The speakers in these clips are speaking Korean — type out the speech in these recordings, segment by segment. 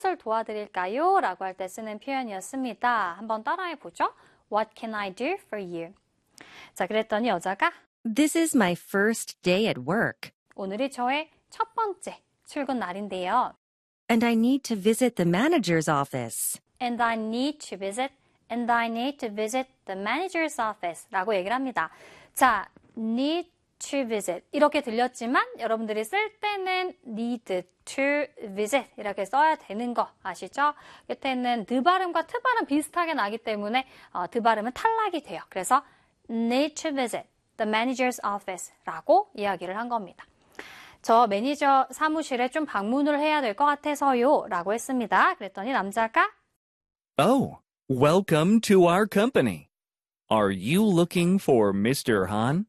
무엇을 도와드릴까요? 라고 할 때 쓰는 표현이었습니다. 한번 따라해 보죠. What can I do for you? 자, 그랬더니 여자가 This is my first day at work. 오늘이 저의 첫 번째 출근 날인데요. And I need to visit the manager's office. And I need to visit the manager's office 라고 얘기를 합니다. 자, need to visit 이렇게 들렸지만 여러분들이 쓸 때는 need to visit 이렇게 써야 되는 거 아시죠? 끝에는 드 발음과 트 발음 비슷하게 나기 때문에 드 발음은 탈락이 돼요. 그래서 need to visit the manager's office 라고 이야기를 한 겁니다. 저 매니저 사무실에 좀 방문을 해야 될 것 같아서요 라고 했습니다. 그랬더니 남자가 Oh, welcome to our company. Are you looking for Mr. Han?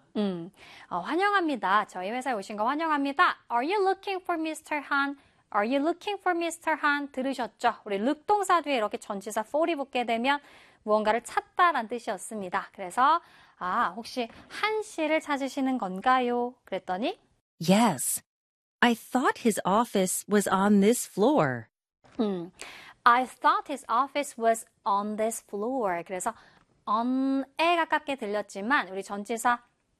환영합니다. 저희 회사에 오신 거 환영합니다. Are you looking for Mr. Han? Are you looking for Mr. Han? 들으셨죠? 우리 look 동사 뒤에 이렇게 전치사 for이 붙게 되면 무언가를 찾다란 뜻이었습니다. 그래서 혹시 한 씨를 찾으시는 건가요? 그랬더니 Yes. I thought his office was on this floor. I thought his office was on this floor. 그래서 on에 가깝게 들렸지만 우리 전치사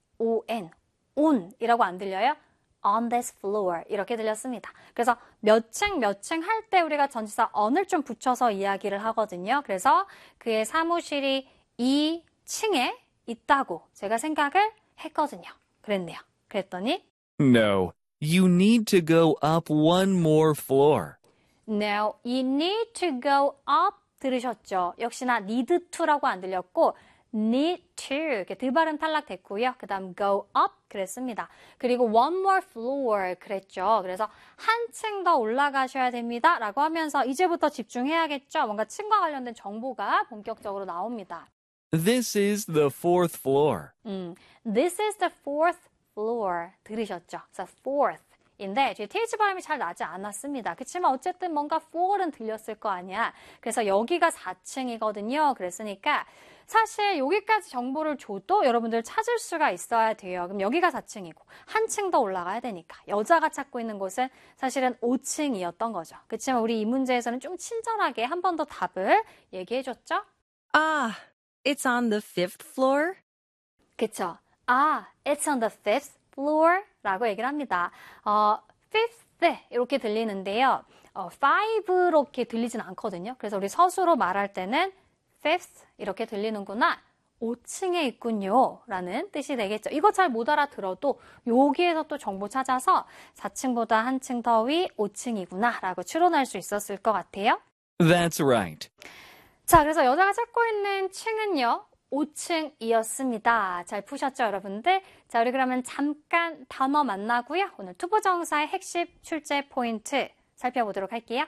on이라고 안 들려요? on this floor 이렇게 들렸습니다. 그래서 몇 층 할 때 우리가 전치사 on을 좀 붙여서 이야기를 하거든요. 그래서 그의 사무실이 2층에 있다고 제가 생각을 했거든요. 그랬더니 No, you need to go up one more floor. No, you need to go up 들으셨죠? 역시나 need to라고 안 들렸고 need to 이렇게 드 발음 탈락됐고요. 그 다음 go up 그랬습니다. 그리고 one more floor 그랬죠. 그래서 한층 더 올라가셔야 됩니다. 라고 하면서 이제부터 집중해야겠죠. 뭔가 층과 관련된 정보가 본격적으로 나옵니다. This is the fourth floor. This is the fourth floor 들으셨죠? 그래서 fourth 인데 뒤에 th 발음이 잘 나지 않았습니다. 그렇지만 어쨌든 뭔가 4는 들렸을 거 아니야. 그래서 여기가 4층이거든요. 그랬으니까 사실 여기까지 정보를 줘도 여러분들 찾을 수가 있어야 돼요. 그럼 여기가 4층이고 한층 더 올라가야 되니까 여자가 찾고 있는 곳은 사실은 5층이었던 거죠. 그렇지만 우리 이 문제에서는 좀 친절하게 한 번 더 답을 얘기해줬죠. It's on the fifth floor? 그쵸? It's on the fifth floor 라고 얘기를 합니다. fifth 이렇게 들리는데요. five 이렇게 들리진 않거든요. 그래서 우리 서술로 말할 때는 fifth 이렇게 들리는구나. 5층에 있군요. 라는 뜻이 되겠죠. 이거 잘 못 알아들어도 여기에서 또 정보 찾아서 4층보다 한층 더 위 5층이구나 라고 추론할 수 있었을 것 같아요. That's right. 자, 그래서 여자가 찾고 있는 층은요. 5층이었습니다. 잘 푸셨죠, 여러분들? 자, 우리 그러면 잠깐 단어 만나고요. 오늘 투부정사의 핵심 출제 포인트 살펴보도록 할게요.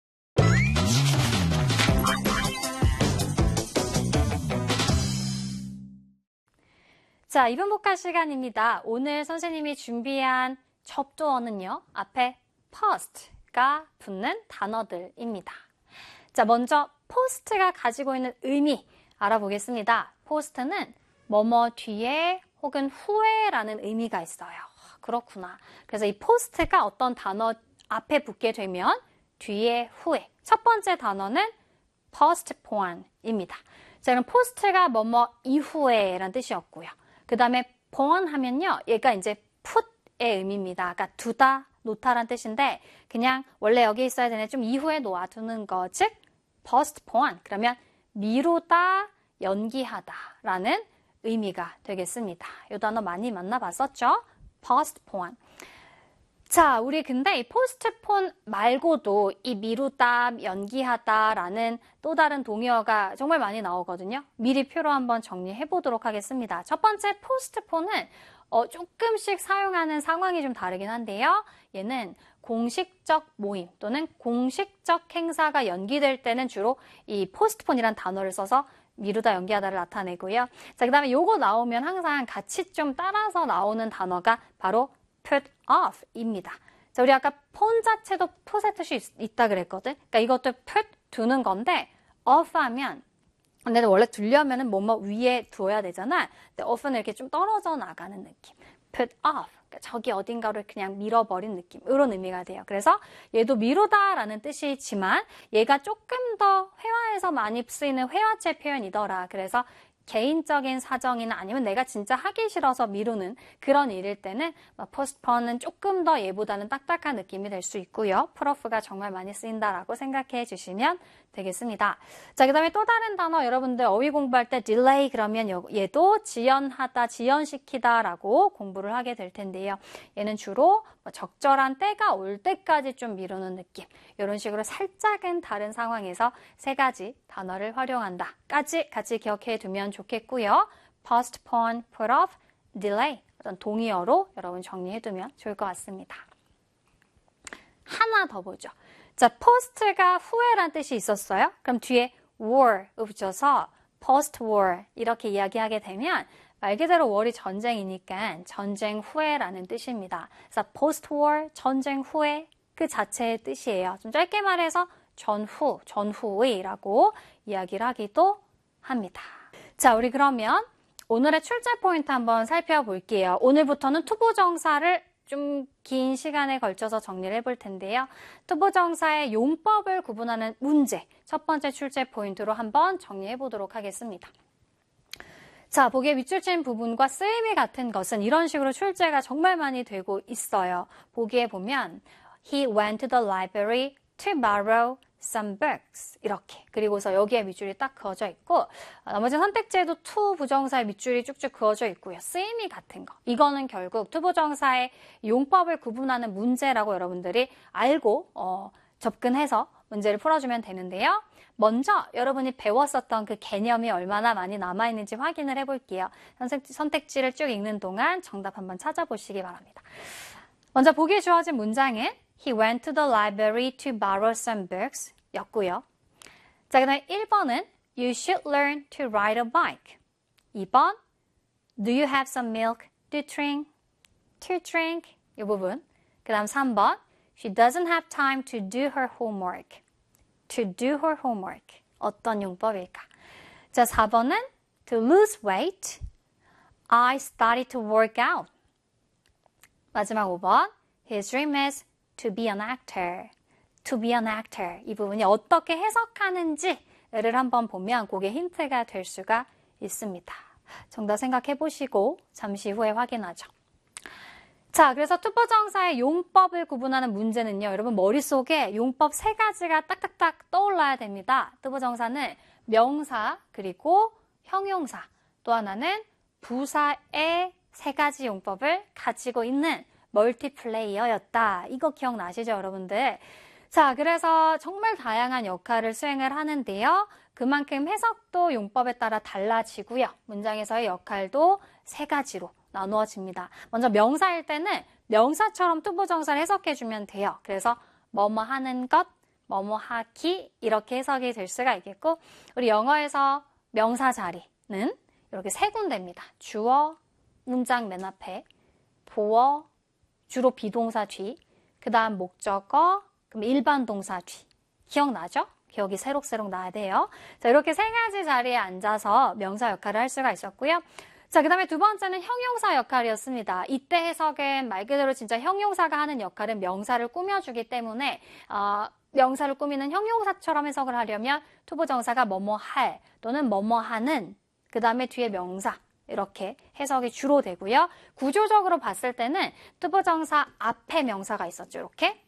자, 2분 복화 시간입니다. 오늘 선생님이 준비한 접두어는요. 앞에 post가 붙는 단어들입니다. 자, 먼저 post가 가지고 있는 의미 알아보겠습니다. post는 뭐뭐 뒤에 혹은 후에라는 의미가 있어요. 그렇구나. 그래서 이 post가 어떤 단어 앞에 붙게 되면 뒤에 후에. 첫 번째 단어는 postpone입니다. 자, 그럼 post가 뭐뭐 이후에 라는 뜻이었고요. 그 다음에 pone 하면요. 얘가 이제 put의 의미입니다. 그러니까 두다, 놓다라는 뜻인데 그냥 원래 여기 있어야 되는 좀 이후에 놓아두는 거. 즉 postpone. 그러면 미루다, 연기하다 라는 의미가 되겠습니다. 이 단어 많이 만나봤었죠? postpone. 자, 우리 근데 이 postpone 말고도 이 미루다, 연기하다 라는 또 다른 동의어가 정말 많이 나오거든요. 미리 표로 한번 정리해 보도록 하겠습니다. 첫 번째 postpone은 조금씩 사용하는 상황이 좀 다르긴 한데요. 얘는 공식적 모임 또는 공식적 행사가 연기될 때는 주로 이 postpone이라는 단어를 써서 미루다, 연기하다를 나타내고요. 자, 그 다음에 요거 나오면 항상 같이 좀 따라서 나오는 단어가 바로 put off입니다. 자, 우리 아까 폰 자체도 put의 뜻이 있다 그랬거든. 그러니까 이것도 put 두는 건데 off 하면 근데 원래 두려면은 뭐뭐 위에 두어야 되잖아. 근데 off는 이렇게 좀 떨어져 나가는 느낌. put off. 그러니까 저기 어딘가를 그냥 밀어버린 느낌. 이런 의미가 돼요. 그래서 얘도 미루다라는 뜻이지만 얘가 조금 더 회화에서 많이 쓰이는 회화체 표현이더라. 그래서 개인적인 사정이나 아니면 내가 진짜 하기 싫어서 미루는 그런 일일 때는 postpone은 조금 더 얘보다는 딱딱한 느낌이 될 수 있고요. put off가 정말 많이 쓰인다라고 생각해 주시면 되겠습니다. 자, 그 다음에 또 다른 단어 여러분들 어휘 공부할 때 delay 그러면 얘도 지연하다, 지연시키다라고 공부를 하게 될 텐데요. 얘는 주로 적절한 때가 올 때까지 좀 미루는 느낌. 이런 식으로 살짝은 다른 상황에서 세 가지 단어를 활용한다까지 같이 기억해 두면 좋겠고요. postpone, put off, delay 어떤 동의어로 여러분 정리해 두면 좋을 것 같습니다. 하나 더 보죠. 자, post가 후에란 뜻이 있었어요. 그럼 뒤에 war을 붙여서 post-war 이렇게 이야기하게 되면 말 그대로 war이 전쟁이니까 전쟁 후에라는 뜻입니다. 그래서 post-war, 전쟁 후에 그 자체의 뜻이에요. 좀 짧게 말해서 전후, 전후의라고 이야기를 하기도 합니다. 자, 우리 그러면 오늘의 출제 포인트 한번 살펴볼게요. 오늘부터는 투부정사를 좀 긴 시간에 걸쳐서 정리를 해볼 텐데요. 투부정사의 용법을 구분하는 문제, 첫 번째 출제 포인트로 한번 정리해 보도록 하겠습니다. 자, 보기에 밑줄친 부분과 쓰임이 같은 것은 이런 식으로 출제가 정말 많이 되고 있어요. 보기에 보면 He went to the library to borrow some books 이렇게. 그리고서 여기에 밑줄이 딱 그어져 있고 나머지 선택지에도 to 부정사의 밑줄이 쭉쭉 그어져 있고요. 쓰임이 같은 거. 이거는 결국 to 부정사의 용법을 구분하는 문제라고 여러분들이 알고 접근해서 문제를 풀어주면 되는데요. 먼저 여러분이 배웠었던 그 개념이 얼마나 많이 남아있는지 확인을 해볼게요. 선택지를 쭉 읽는 동안 정답 한번 찾아보시기 바랍니다. 먼저 보기에 주어진 문장은 He went to the library to borrow some books 였고요. 자, 그 다음에 1번은 You should learn to ride a bike. 2번 Do you have some milk to drink? 이 부분. 그 다음 3번 She doesn't have time to do her homework. To do her homework. 어떤 용법일까? 자, 4번은 To lose weight. I started to work out. 마지막 5번 His dream is to be an actor. To be an actor. 이 부분이 어떻게 해석하는지를 한번 보면 그게 힌트가 될 수가 있습니다. 정답 생각해 보시고 잠시 후에 확인하죠. 자, 그래서 투부정사의 용법을 구분하는 문제는요. 여러분 머릿속에 용법 3가지가 딱딱딱 떠올라야 됩니다. 투부정사는 명사 그리고 형용사 또 하나는 부사의 3가지 용법을 가지고 있는 멀티플레이어였다. 이거 기억나시죠, 여러분들? 자, 그래서 정말 다양한 역할을 수행을 하는데요. 그만큼 해석도 용법에 따라 달라지고요. 문장에서의 역할도 3가지로 나누어집니다. 먼저 명사일 때는 명사처럼 투부정사를 해석해주면 돼요. 그래서 뭐뭐 하는 것, 뭐뭐 하기 이렇게 해석이 될 수가 있겠고 우리 영어에서 명사 자리는 이렇게 3군데입니다. 주어, 문장 맨 앞에, 보어, 주로 비동사 뒤, 그 다음 목적어, 그럼 일반 동사 뒤. 기억나죠? 기억이 새록새록 나야 돼요. 자, 이렇게 3가지 자리에 앉아서 명사 역할을 할 수가 있었고요. 자, 그 다음에 두 번째는 형용사 역할이었습니다. 이때 해석은 말 그대로 진짜 형용사가 하는 역할은 명사를 꾸며주기 때문에 명사를 꾸미는 형용사처럼 해석을 하려면 투부정사가 뭐뭐 할 또는 뭐뭐 하는 그 다음에 뒤에 명사 이렇게 해석이 주로 되고요. 구조적으로 봤을 때는 투부정사 앞에 명사가 있었죠.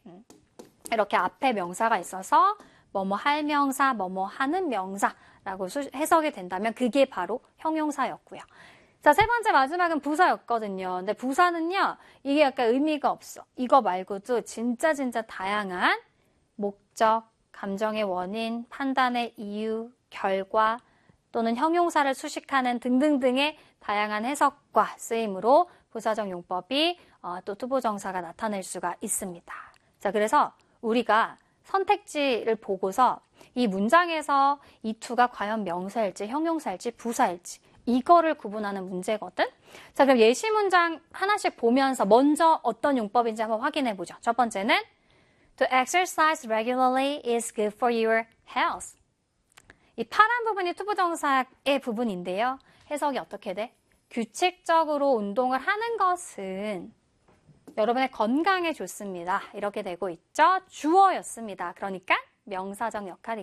이렇게 앞에 명사가 있어서 뭐뭐 할 명사, 뭐뭐 하는 명사라고 해석이 된다면 그게 바로 형용사였고요. 자, 세 번째 마지막은 부사였거든요. 근데 부사는요, 이게 약간 의미가 없어. 이거 말고도 진짜 다양한 목적, 감정의 원인, 판단의 이유, 결과 또는 형용사를 수식하는 등등등의 다양한 해석과 쓰임으로 부사적 용법이 또 투부정사가 나타낼 수가 있습니다. 자, 그래서 우리가 선택지를 보고서 이 문장에서 이 to가 과연 명사일지 형용사일지 부사일지 이거를 구분하는 문제거든. 자, 그럼 예시 문장 하나씩 보면서 먼저 어떤 용법인지 한번 확인해 보죠. 첫 번째는 To exercise regularly is good for your health. 이 파란 부분이 투부정사의 부분인데요. 해석이 어떻게 돼? 규칙적으로 운동을 하는 것은 여러분의 건강에 좋습니다. 이렇게 되고 있죠. 주어였습니다. 그러니까 명사적 역할이겠죠.